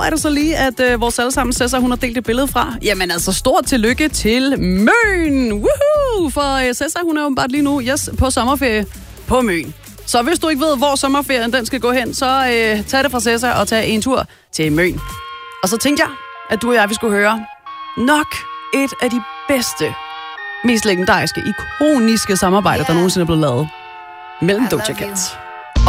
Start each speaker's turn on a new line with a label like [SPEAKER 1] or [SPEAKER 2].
[SPEAKER 1] hvor er det så lige, at vores allesammen Cæsar, hun har delt et billede fra? Jamen altså, stort tillykke til Møn! Woohoo! For Cæsar, hun er jo bare lige nu på sommerferie på Møn. Så hvis du ikke ved, hvor sommerferien den skal gå hen, så tag det fra Cæsar og tag en tur til Møn. Og så tænkte jeg, at du og jeg, vi skulle høre nok et af de bedste, mest legendariske, ikoniske samarbejder, der nogensinde er blevet lavet mellem Doja Cat